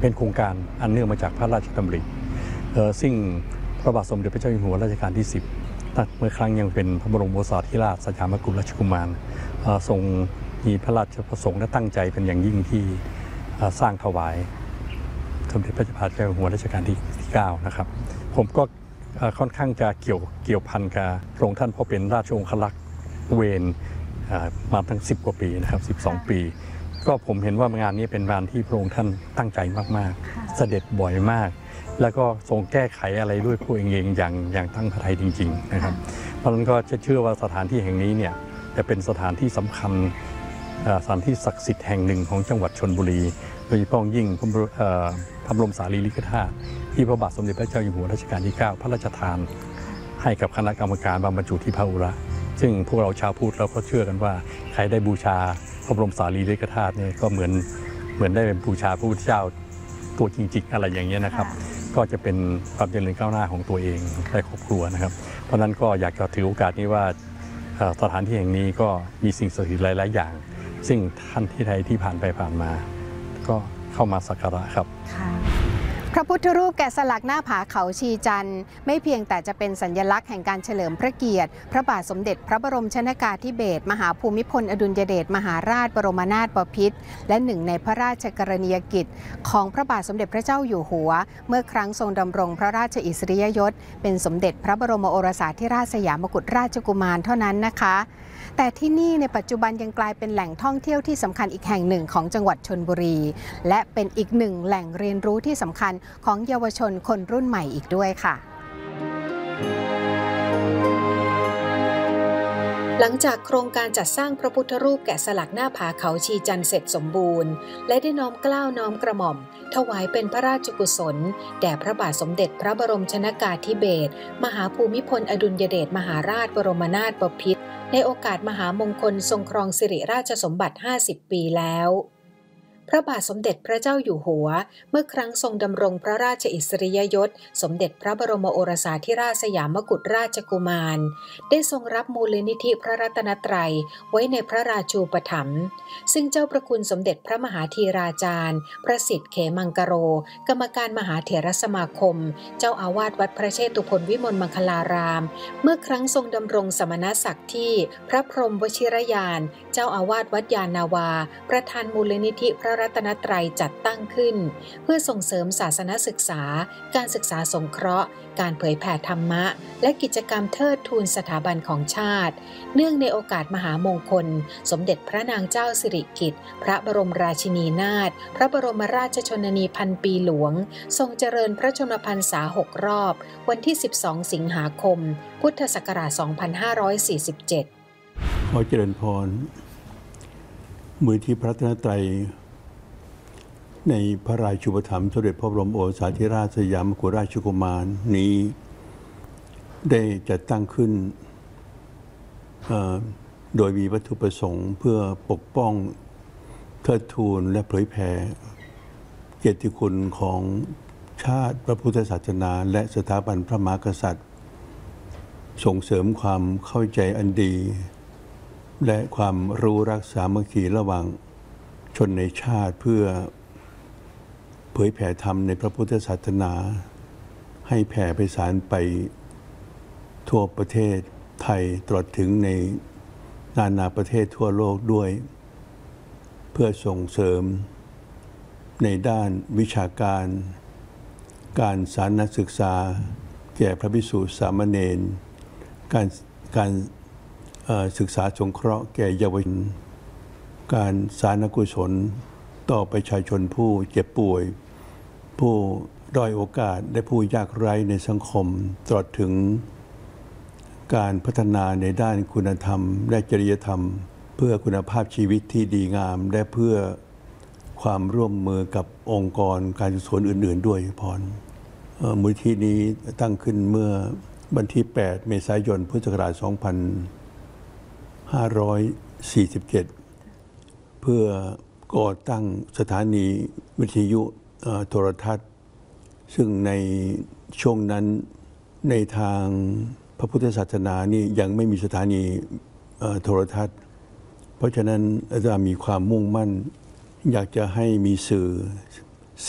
เป็นโครงการอันเนื่องมาจากพระราชดำริซึ่งพระบาทสมเด็จพระเจ้าอยู่หัวรัชกาลที่10เมื่อครั้งยังเป็นพระบรมโอรสาธิราชสยามกุฎราชกุมารทรงมีพระราชประสงค์และตั้งใจเป็นอย่างยิ่งที่สร้างถวายสมเด็จพระเจ้าอยู่หัวรัชกาลที่9นะครับผมก็ค่อนข้างจะเกี่ยวพันกับพระองค์ท่านเพราะเป็นราชองครักษ์เวรมาตั้ง10 กว่าปีนะครับ12 ปีก็ผมเห็นว่างานนี้เป็นงานที่พระองค์ท่านตั้งใจมากๆเสด็จบ่อยมากแล้วก็ทรงแก้ไขอะไรด้วยพระองค์เองอย่างตั้งพระทัยจริงๆนะครับเพราะฉะนั้นก็จะเชื่อว่าสถานที่แห่งนี้เนี่ยจะเป็นสถานที่สำคัญสถานที่ศักดิ์สิทธิ์แห่งหนึ่งของจังหวัดชลบุรีโดยเฉพาะยิ่งพระบรมสารีริกธาตุที่พระบาทสมเด็จพระเจ้าอยู่หัวรัชกาลที่9พระราชทานให้กับคณะกรรมการบรรจุที่พระอุระซึ่งพวกเราชาวพุทธเราก็เชื่อกันว่าใครได้บูชาพระบรมสารีริกธาตุเนี่ยก็เหมือนได้เป็นบูชาพระพุทธเจ้าตัวจริงๆอะไรอย่างเงี้ยนะครับก็จะเป็นความเจริญก้าวหน้าของตัวเองและครอบครัวนะครับเพราะนั้นก็อยากจะถือโอกาสนี้ว่าสถานที่แห่งนี้ก็มีสิ่งศักดิ์สิทธิ์หลายๆอย่างซึ่งท่านที่ใดที่ผ่านไปผ่านมาก็เข้ามาสักการะครับพระพุทธรูปแกะสลักหน้าผาเขาชีจันทร์ไม่เพียงแต่จะเป็นสัญลักษณ์แห่งการเฉลิมพระเกียรติพระบาทสมเด็จพระบรมชนกาธิเบศรมหาภูมิพลอดุลยเดชมหาราชบรมนาถบพิตรและหนึ่งในพระราชกรณียกิจของพระบาทสมเด็จพระเจ้าอยู่หัวเมื่อครั้งทรงดำรงพระราชอิสริยยศเป็นสมเด็จพระบรมโอรสาธิราชสยามกุฎราชกุมารเท่านั้นนะคะแต่ที่นี่ในปัจจุบันยังกลายเป็นแหล่งท่องเที่ยวที่สำคัญอีกแห่งหนึ่งของจังหวัดชลบุรีและเป็นอีกหนึ่งแหล่งเรียนรู้ที่สำคัญของเยาวชนคนรุ่นใหม่อีกด้วยค่ะหลังจากโครงการจัดสร้างพระพุทธรูปแกะสลักหน้าผาเขาชีจันทร์เสร็จสมบูรณ์และได้น้อมเกล้าน้อมกระหม่อมถวายเป็นพระราชกุศลแด่พระบาทสมเด็จพระบรมชนกาธิเบศรมหาภูมิพลอดุลยเดชมหาราชบรมนาถบพิตรในโอกาสมหามงคลทรงครองสิริราชสมบัติ50 ปีแล้วพระบาทสมเด็จพระเจ้าอยู่หัวเมื่อครั้งทรงดำรงพระราชอิสริยยศสมเด็จพระบรมโอรสาธิราชสยามกุฎราชกุมารได้ทรงรับมูลนิธิพระรัตนตรัยไว้ในพระราชูปถัมภ์ซึ่งเจ้าประคุณสมเด็จพระมหาธีราจารย์พระสิทธิเขมังกโรกรรมการมหาเถรสมาคมเจ้าอาวาสวัดพระเชตุพนวิมลมังคลารามเมื่อครั้งทรงดำรงสมณศักดิ์ที่พระพรหมวชิรยานเจ้าอาวาสวัดยานนาวาประธานมูลนิธิพระรัตนตรัยจัดตั้งขึ้นเพื่อส่งเสริมศาสนศึกษาการศึกษาสงเคราะห์การเผยแผ่ธรรมะและกิจกรรมเทิดทูนสถาบันของชาติเนื่องในโอกาสมหามงคลสมเด็จพระนางเจ้าสิริกิติ์พระบรมราชินีนาถพระบรมราชชนนีพันปีหลวงทรงเจริญพระชนมพรรษา6 รอบวันที่12 สิงหาคมพุทธศักราช 2547 ขอเจริญพรมูลที่พระรัตนตรัยในพระราชูปถัมภ์สมเด็จพระบรมโอรสาธิราชสยามกุฎราชกุมารนี้ได้จัดตั้งขึ้นโดยมีวัตถุประสงค์เพื่อปกป้องเทิดทูนและเผยแผ่เกียรติคุณของชาติพระพุทธศาสนาและสถาบันพระมหากษัตริย์ส่งเสริมความเข้าใจอันดีและความรู้รักสามัคคีระหว่างชนในชาติเพื่อเผยแผ่ธรรมในพระพุทธศาสนาให้แผ่ไปสารไปทั่วประเทศไทยตลอดถึงในนานาประเทศทั่วโลกด้วยเพื่อส่งเสริมในด้านวิชาการสานศึกษาแก่พระภิกษุสามเณรการศึกษาสงเคราะห์แก่เยาวชนการสานกุศลต่อประชาชนผู้เจ็บป่วยผู้ด้อยโอกาสและผู้ยากไร้ในสังคมตลอดถึงการพัฒนาในด้านคุณธรรมและจริยธรรมเพื่อคุณภาพชีวิตที่ดีงามและเพื่อความร่วมมือกับองค์กรการกุศลอื่นๆด้วยพรมูลนิธินี้ตั้งขึ้นเมื่อวันที่8 เมษายนพุทธศักราช 2547 เพื่อก่อตั้งสถานีวิทยุโทรทัศน์ซึ่งในช่วงนั้นในทางพระพุทธศาสนานี่ยังไม่มีสถานีโทรทัศน์เพราะฉะนั้นอาจารย์มีความมุ่งมั่นอยากจะให้มีสื่อ